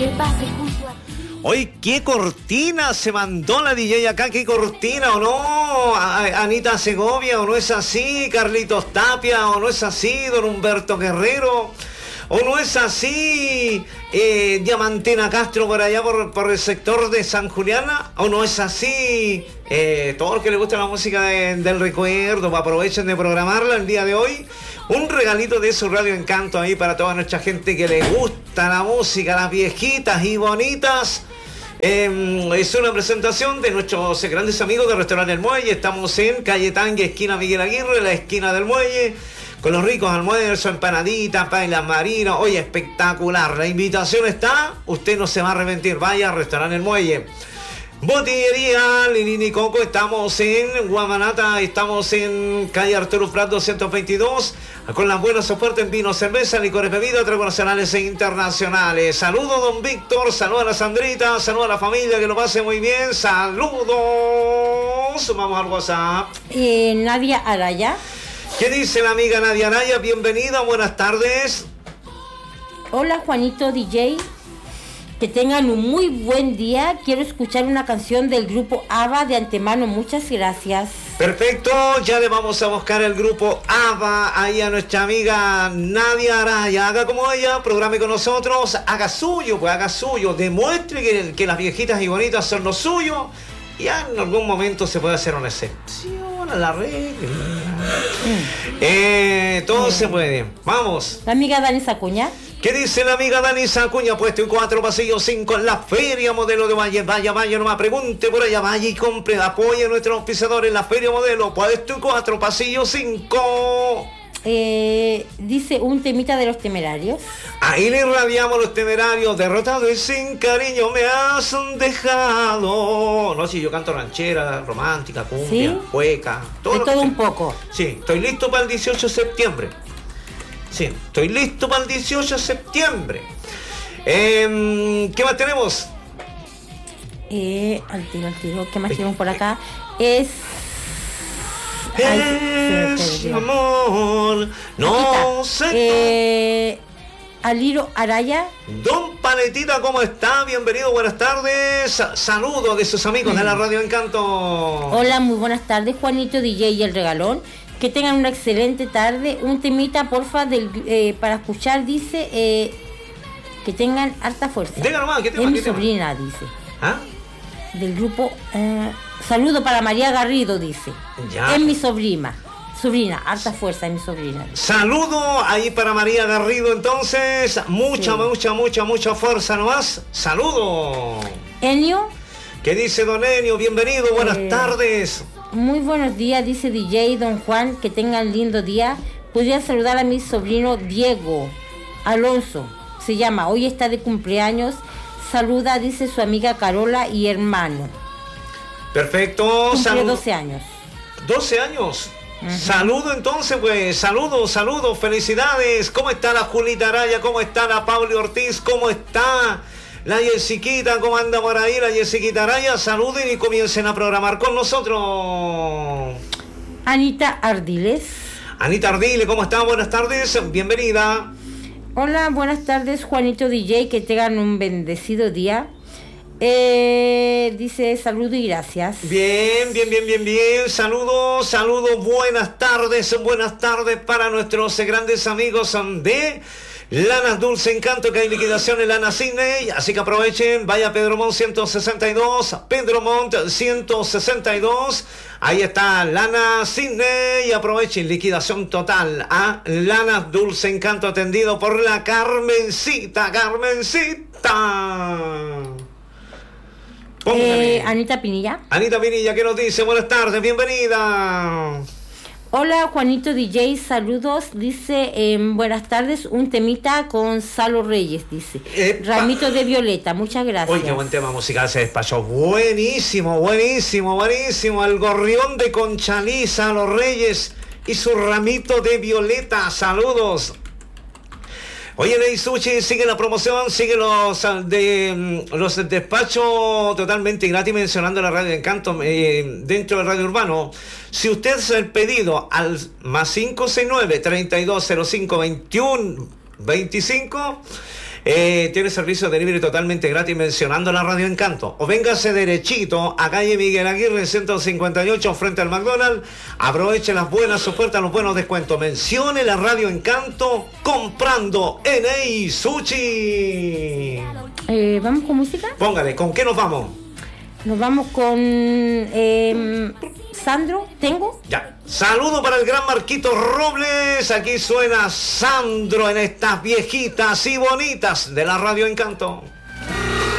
que pase junto a ti. Hoy, ¿qué cortina se mandó la DJ acá? ¿Qué cortina o no? Anita Segovia, ¿o no es así? Carlitos Tapia, ¿o no es así? Don Humberto Guerrero, ¿o no es así? Diamantina Castro por allá por el sector de San Juliana, ¿o no es así? Todos los que les gusta la música del recuerdo, aprovechen de programarla el día de hoy. Un regalito de su Radio Encanto ahí para toda nuestra gente que le gusta la música, las viejitas y bonitas. Es una presentación de nuestros grandes amigos del Restaurante El Muelle. Estamos en calle Tangue, esquina Miguel Aguirre, la esquina del Muelle, con los ricos almuerzos, empanaditas, paellas marinas. Oye, espectacular. La invitación está, usted no se va a arrepentir. Vaya al Restaurante El Muelle. Botillería Lilini Coco, estamos en Guamanata, estamos en calle Arturo Prat 222, con las buenas ofertas en vino, cerveza, licores, bebidas, tragos nacionales e internacionales. Saludos, don Víctor, saludos a la Sandrita, saludos a la familia, que lo pase muy bien, saludos. Vamos al WhatsApp. Nadia Araya. ¿Qué dice la amiga Nadia Araya? Bienvenida, buenas tardes. Hola, Juanito DJ. Que tengan un muy buen día. Quiero escuchar una canción del grupo ABBA de antemano. Muchas gracias. Perfecto, ya le vamos a buscar el grupo ABBA ahí a nuestra amiga Nadia Araya. Haga como ella, programe con nosotros, haga suyo, pues haga suyo. Demuestre que las viejitas y bonitas son lo suyo. Y ya en algún momento se puede hacer una excepción a la regla. Todo se puede. Vamos. La amiga Dani Sacuña. ¿Qué dice la amiga Dani Sacuña? Puesto en 4 pasillos 5 en la Feria Modelo de Valle. Vaya, no me pregunte por allá, vaya y compre, apoye a nuestros auspiciadores en la Feria Modelo. Puesto en 4 pasillos 5. Dice un temita de Los Temerarios. Ahí le irradiamos Los Temerarios. Derrotado y sin cariño me has dejado. No, si yo canto ranchera, romántica, cumbia, ¿sí? Cueca, todo de todo un poco. Sí, estoy listo para el 18 de septiembre. Sí, estoy listo para el 18 de septiembre. ¿Qué más tenemos? Al tiro. ¿Qué más tenemos por acá? Es amor. No sé. Aliro Araya. Don Paletita, ¿cómo está? Bienvenido, buenas tardes. Saludos de sus amigos de la Radio Encanto. Hola, muy buenas tardes, Juanito DJ y el regalón. Que tengan una excelente tarde. Un temita, porfa, para escuchar, dice, que tengan harta fuerza. Diga nomás, ¿qué tema? Es mi sobrina, dice. ¿Ah? Del grupo, saludo para María Garrido, dice. Ya. Es mi sobrina, harta fuerza, es mi sobrina. Saludo ahí para María Garrido, entonces. Mucha fuerza nomás. Saludo. Enio. ¿Qué dice don Enio? Bienvenido, buenas tardes. Muy buenos días, dice DJ Don Juan, que tengan lindo día. Podría saludar a mi sobrino Diego Alonso, se llama, hoy está de cumpleaños. Saluda, dice su amiga Carola y hermano. Perfecto. Cumple 12 años. 12 años. Saludo entonces, pues, saludos, felicidades. ¿Cómo está la Julita Araya? ¿Cómo está la Pauli Ortiz? ¿Cómo está la Jessiquita? ¿Cómo anda por ahí la Jessiquita Araya? Saluden y comiencen a programar con nosotros. Anita Ardiles. Anita Ardiles, ¿cómo está? Buenas tardes, bienvenida. Hola, buenas tardes, Juanito DJ, que tengan un bendecido día. Dice saludo y gracias. Bien. Saludos, buenas tardes para nuestros grandes amigos de Lanas Dulce Encanto, que hay liquidación en Lana Sydney, así que aprovechen, vaya a Pedro Montt 162, ahí está Lana Sydney, y aprovechen, liquidación total a Lanas Dulce Encanto, atendido por la Carmencita. Anita Pinilla. ¿Qué nos dice? Buenas tardes, bienvenida. Hola, Juanito DJ, saludos, dice, buenas tardes, un temita con Salo Reyes, dice. Ramito de Violeta, muchas gracias. Uy, qué buen tema musical se despachó. Buenísimo, el gorrión de Conchalí, Salo Reyes y su ramito de violeta, saludos. Oye, Ley Sushi, sigue la promoción, sigue los despachos totalmente gratis, mencionando la Radio Encanto dentro del Radio Urbano. Si usted hace el pedido al más 569-3205-2125, Tiene servicio de delivery totalmente gratis mencionando la Radio Encanto. O véngase derechito a calle Miguel Aguirre 158 frente al McDonald's. Aproveche las buenas ofertas, los buenos descuentos. Mencione la Radio Encanto comprando en Sushi. ¿Vamos con música? Póngale, ¿con qué nos vamos? Nos vamos con Sandro, ¿tengo? Ya. Saludo para el gran Marquito Robles. Aquí suena Sandro en estas viejitas y bonitas de la Radio Encanto.